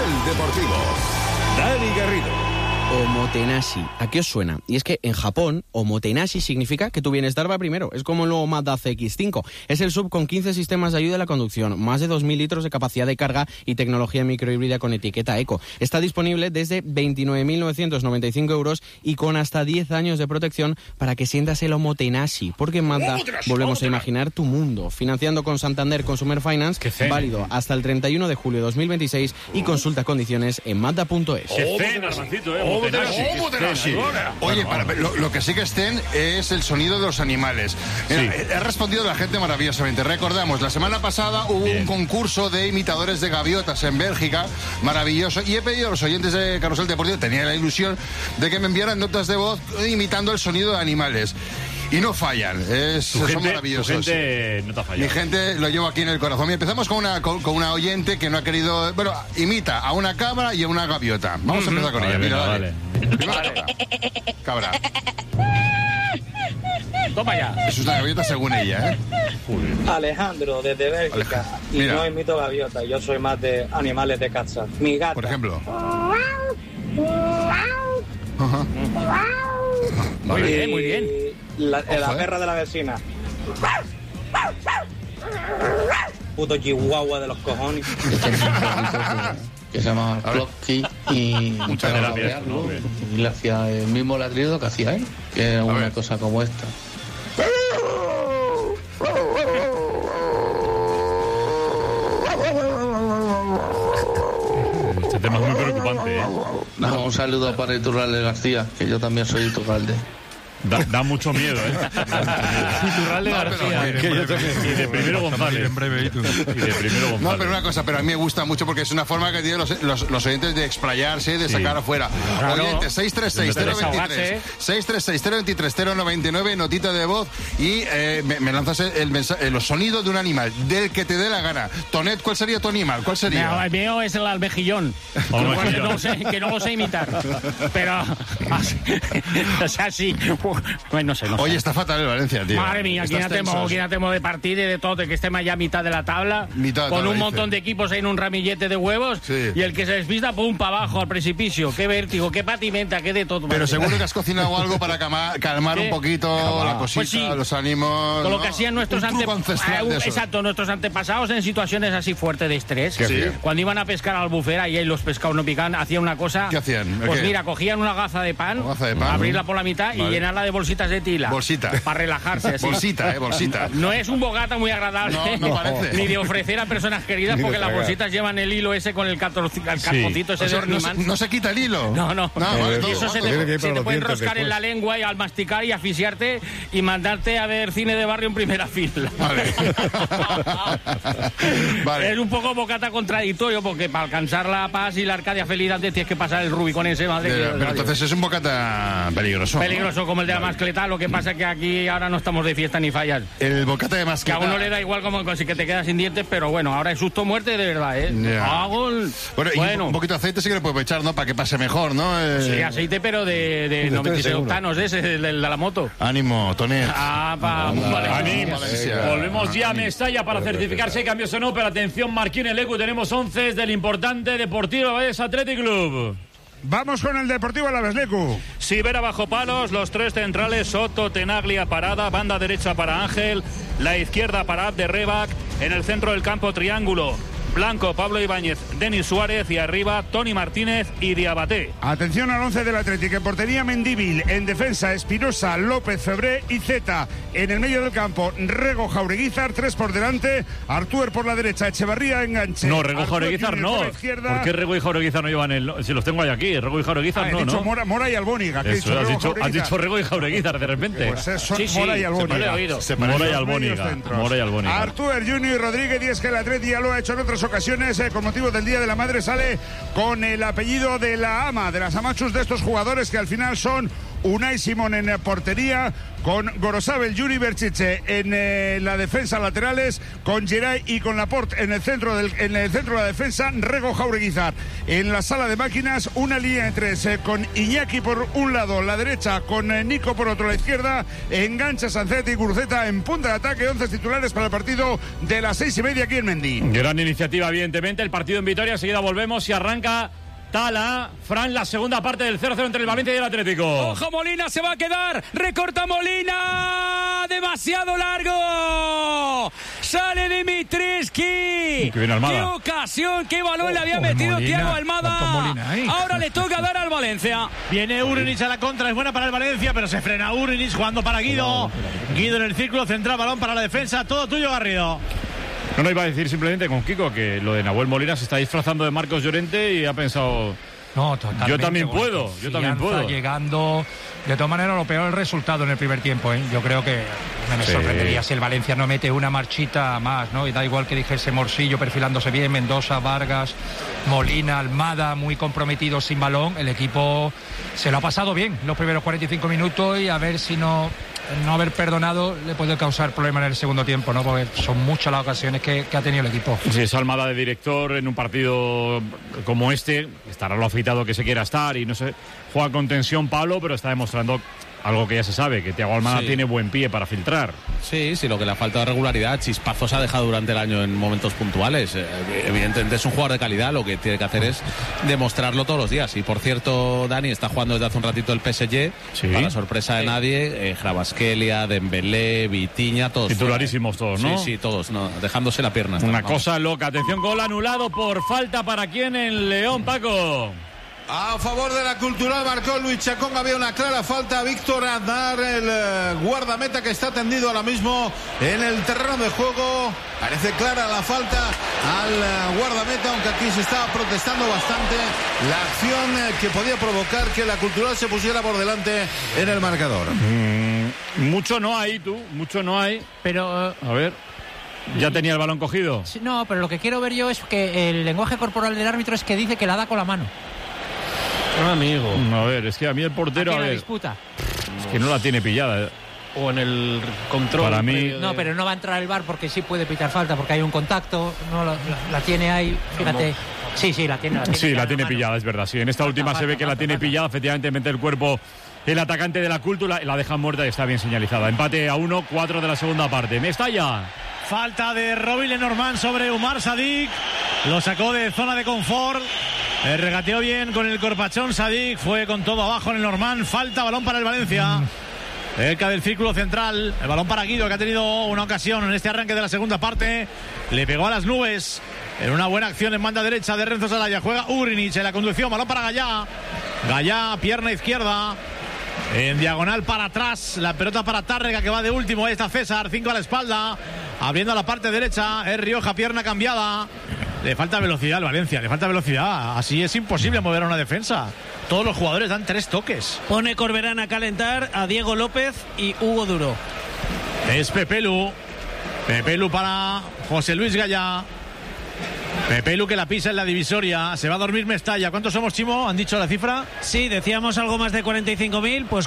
Nivel Deportivo. Dani Garrido. Omotenashi, ¿a qué os suena? Y es que en Japón, omotenashi significa que tu bienestar va primero. Es como el nuevo Mazda CX-5. Es el SUV con 15 sistemas de ayuda a la conducción, más de 2.000 litros de capacidad de carga y tecnología microhíbrida con etiqueta eco. Está disponible desde 29.995 euros y con hasta 10 años de protección para que sientas el omotenashi. Porque en Mazda volvemos a imaginar tu mundo. Financiando con Santander Consumer Finance, válido hasta el 31 de julio de 2026 y consulta condiciones en mazda.es. ¡Qué cena, hermancito, Omotenashi. Oye, lo que sí que estén es el sonido de los animales. Mira, he respondido a la gente maravillosamente. Recordamos, la semana pasada hubo un concurso de imitadores de gaviotas en Bélgica, maravilloso, y he pedido a los oyentes de Carrusel Deportivo, tenía la ilusión de que me enviaran notas de voz imitando el sonido de animales. Y no fallan, son maravillosos. Tu gente no te ha fallado. Mi gente lo llevo aquí en el corazón. Y empezamos con una oyente que no ha querido... Bueno, imita a una cabra y a una gaviota. Vamos a empezar con ella. Mira, vale. Cabra. Toma ya. Eso es una gaviota según ella, ¿eh? Alejandro, desde Bélgica. Y Mira. no imito gaviota, yo soy más de animales de casa. Mi gata. Por ejemplo. Muy bien, muy bien. La perra de la vecina. Puto chihuahua de los cojones. Que se llama Clocky y Muchas gracias. y le hacía el mismo ladrido que hacía él, que era una cosa como esta. Este tema es muy preocupante, ¿eh? Un saludo para Iturralde García, que yo también soy Iturralde. Da mucho miedo, ¿eh? Iturralde García. Y de Primero González. No, pero una cosa, pero a mí me gusta mucho porque es una forma que tienen los oyentes de explayarse, de sacar afuera. Oyentes, 636-023-099, notita de voz y me lanzas los sonidos de un animal, del que te dé la gana. Tonet, ¿cuál sería tu animal? ¿Cuál sería? El mío es el almejillón, que no lo sé imitar, pero o sea, sí. No sé. Oye, está fatal el Valencia, tío. Madre mía, aquí ya tenemos de partida y de todo, de que estemos ya a mitad de la tabla, con un montón de equipos ahí en un ramillete de huevos, y el que se despista, pum, para abajo, al precipicio. Qué vértigo, qué patimenta, qué de todo. Pero seguro que has cocinado algo para calmar un poquito la cosita, pues sí, los ánimos. Con lo que hacían nuestros nuestros antepasados en situaciones así fuertes de estrés. Cuando iban a pescar a la albufera y ahí los pescados no pican, hacían una cosa. ¿Qué hacían? Pues mira, cogían una gaza de pan, abrirla por la mitad y llenarla de bolsitas de tila. Bolsita. Para relajarse. Así. Bolsita. No es un bogata muy agradable. No parece. Ni de ofrecer a personas queridas, porque las bolsitas llevan el hilo ese con el cartoncito ese de Orniman. No se quita el hilo. No. Vale, y eso se te puede enroscar en la lengua y al masticar y asfixiarte y mandarte a ver cine de barrio en primera fila. Vale. Es un poco bocata contradictorio, porque para alcanzar la paz y la Arcadia feliz antes tienes que pasar el Rubicón ese. Pero entonces es un bocata peligroso. Peligroso, como el de la mascleta. Lo que pasa es que aquí ahora no estamos de fiesta ni fallas. El bocata de mascleta. Que a uno le da igual como si que te quedas sin dientes, pero bueno, ahora es susto muerte de verdad, ¿eh? Bueno, un poquito de aceite sí que le puedo echar, ¿no? Para que pase mejor, ¿no? Sí, aceite, pero de 96 octanos, ese, de la moto. Ánimo, Tonet. Vale. Ánimo. Volvemos ya a Mestalla para certificar si hay cambios o no, pero atención, Marquín el Ecu, tenemos 11 del importante Deportivo Alavés Athletic Club. Vamos con el Deportivo Alavés, Lecu. Sivera bajo palos, los tres centrales, Soto, Tenaglia, Parada, banda derecha para Ángel, la izquierda para Abderrebac, en el centro del campo triángulo, Blanco, Pablo Ibáñez, Denis Suárez y arriba Toni Martínez y Diabaté. Atención al 11 del Atlético. En portería Mendívil, en defensa Espinosa, López, Febré y Zeta. En el medio del campo Rego, Jaureguizar, tres por delante, Artúer por la derecha, Echevarría enganche. No, Rego y Jaureguizar no. ¿Por qué Rego y Jaureguizar no llevan el...? Si los tengo ahí aquí, Rego y Jaureguizar no, ¿no? Mora y Albóniga. Eso, has dicho Rego y Jaureguizar de repente. Pues eso, Mora y Albóniga. Mora y Albóniga. Artúer, Junior y Rodríguez, y es que el Atlético ya lo ha hecho en otras ocasiones, con motivo del Día de la Madre, sale con el apellido de la ama, de las amachus de estos jugadores que al final son Unai Simón en portería, con Gorosabel, Yuri Berchiche en la defensa laterales, con Geray y con Laporte en el centro de la defensa, Rego Jaureguizar. En la sala de máquinas, una línea de 3 con Iñaki por un lado, la derecha, con Nico por otro, la izquierda, engancha Sancet y Guruceta en punta de ataque. 11 titulares para el partido de las 6:30 aquí en Mendy. Gran iniciativa, evidentemente, el partido en Vitoria. Enseguida volvemos y arranca Tala. Fran, la segunda parte del 0-0 entre el Valencia y el Atlético. Ojo, Molina se va a quedar. Recorta Molina. Demasiado largo. Sale Dimitrievski. Que viene Almada. Qué ocasión, qué balón le había metido Thiago Almada. Ahora le toca dar al Valencia. Viene Urinic a la contra, es buena para el Valencia, pero se frena Urinic jugando para Guido. Guido en el círculo central, balón para la defensa. Todo tuyo, Garrido. No, iba a decir simplemente con Kiko que lo de Nahuel Molina se está disfrazando de Marcos Llorente y ha pensado... No, totalmente. Yo también puedo. Llegando, de todas maneras, lo peor el resultado en el primer tiempo, ¿eh? Yo creo que me sorprendería si el Valencia no mete una marchita más, ¿no? Y da igual que dijese Morcillo perfilándose bien, Mendoza, Vargas, Molina, Almada, muy comprometidos sin balón. El equipo se lo ha pasado bien los primeros 45 minutos y a ver si no haber perdonado le puede causar problemas en el segundo tiempo, ¿no? Porque son muchas las ocasiones que ha tenido el equipo. Sí, es Almada de director en un partido como este. Estará lo afeitado que se quiera estar y no sé, juega con tensión Pablo, pero está demostrando algo que ya se sabe, que Thiago Almada tiene buen pie para filtrar. Sí, lo que le ha faltado de regularidad, chispazos ha dejado durante el año en momentos puntuales. Evidentemente es un jugador de calidad, lo que tiene que hacer es demostrarlo todos los días. Y por cierto, Dani está jugando desde hace un ratito el PSG, para sorpresa de nadie, Kvaratskhelia, Dembélé, Vitinha, todos. Titularísimos todos, ¿no? Sí, todos, no, dejándose la pierna. Una cosa loca. Atención, gol anulado por falta para quién en León, Paco. A favor de la Cultural marcó Luis Chacón. Había una clara falta. Víctor Aznar, el guardameta que está tendido ahora mismo en el terreno de juego. Parece clara la falta al guardameta, aunque aquí se estaba protestando bastante la acción que podía provocar que la Cultural se pusiera por delante en el marcador. Mucho no hay, mucho no hay. Pero... A ver... ¿Ya tenía el balón cogido? No, pero lo que quiero ver yo es que el lenguaje corporal del árbitro es que dice que la da con la mano. Amigo. A ver, es que a mí el portero... ¿A qué la disputa? Es que no la tiene pillada. O en el control. Para mí... No, pero no va a entrar el VAR porque sí puede pitar falta, porque hay un contacto. No, la tiene ahí, fíjate. Sí, la tiene. Sí, la tiene pillada, es verdad. Sí, en esta última se ve que la tiene pillada. Efectivamente, mete el cuerpo el atacante de la Cultura y la deja muerta y está bien señalizada. Empate a 1, 4 de la segunda parte. Mestalla. Falta de Robin Lenormand sobre Umar Sadik. Lo sacó de zona de confort. Regateó bien con el corpachón Sadik. Fue con todo abajo en el Lenormand. Falta, balón para el Valencia. Cerca del círculo central. El balón para Guido, que ha tenido una ocasión en este arranque de la segunda parte. Le pegó a las nubes. En una buena acción en banda derecha de Renzo Salaya. Juega Urinic en la conducción. Balón para Gallá. Gallá, pierna izquierda. En diagonal para atrás, la pelota para Tárrega, que va de último. Ahí está César, 5 a la espalda, abriendo a la parte derecha. Es Rioja, pierna cambiada. Le falta velocidad al Valencia, le falta velocidad. Así es imposible mover a una defensa. Todos los jugadores dan 3 toques. Pone Corberán a calentar a Diego López y Hugo Duro. Es Pepelu para José Luis Gallá. Pepelu que la pisa en la divisoria. Se va a dormir Mestalla. ¿Cuántos somos, Chimo? ¿Han dicho la cifra? Sí, decíamos algo más de 45.000. Pues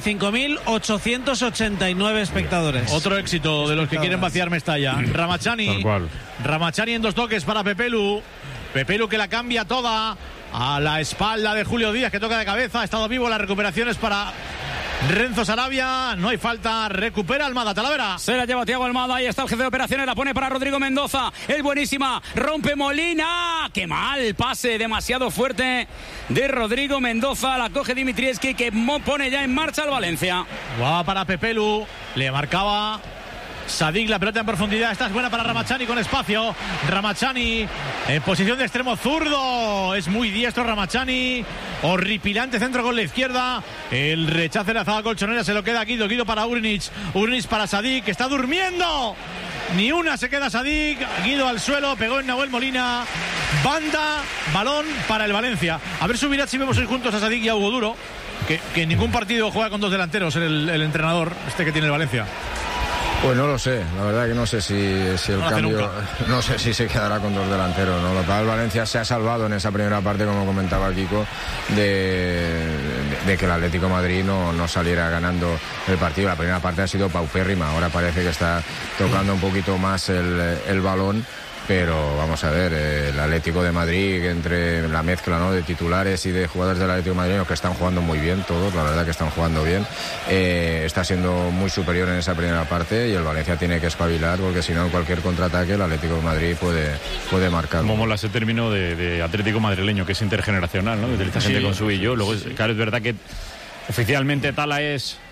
45.889 espectadores. Otro éxito de los que quieren vaciar Mestalla. Ramachani en 2 toques para Pepelu. Pepelu que la cambia toda a la espalda de Julio Díaz, que toca de cabeza. Ha estado vivo. La recuperación es para Renzo Sarabia, no hay falta, recupera Almada. Talavera. Se la lleva Thiago Almada, ahí está el jefe de operaciones, la pone para Rodrigo Mendoza, es buenísima, rompe Molina, qué mal, pase demasiado fuerte de Rodrigo Mendoza, la coge Dimitrievski, que pone ya en marcha al Valencia. Va para Pepelu, le marcaba Sadik, la pelota en profundidad. Esta es buena para Ramachani con espacio. Ramachani en posición de extremo zurdo. Es muy diestro Ramachani. Horripilante centro con la izquierda. El rechace de la zaga colchonera se lo queda Guido. Guido para Urinic. Urinic para Sadik, que está durmiendo. Ni una se queda Sadik. Guido al suelo, pegó en Nahuel Molina. Banda, balón para el Valencia. A ver, subirá si vemos hoy juntos a Sadik y a Hugo Duro. Que en ningún partido juega con 2 delanteros el entrenador, este que tiene el Valencia. Pues no lo sé, la verdad que no sé si el cambio, no sé si se quedará con 2 delanteros, ¿no? Lo tal, Valencia se ha salvado en esa primera parte, como comentaba Kiko, de que el Atlético de Madrid no saliera ganando el partido. La primera parte ha sido paupérrima, ahora parece que está tocando un poquito más el balón. Pero vamos a ver, el Atlético de Madrid, entre la mezcla, ¿no?, de titulares y de jugadores del Atlético de Madrid, que están jugando muy bien todos, la verdad que están jugando bien, está siendo muy superior en esa primera parte, y el Valencia tiene que espabilar, porque si no, en cualquier contraataque el Atlético de Madrid puede marcar. Como mola ese término de Atlético madrileño, que es intergeneracional, ¿no? Que utiliza gente con su y yo. Luego, claro, es verdad que oficialmente Tala es